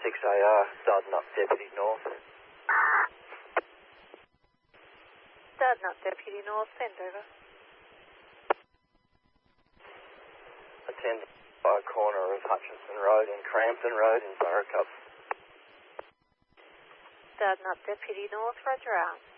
6AR, Dardanup Deputy North. Dardanup Deputy North, send over. Attend by corner of Hutchinson Road and Crampton Road in Burracup. Dardanup Deputy North, roger out.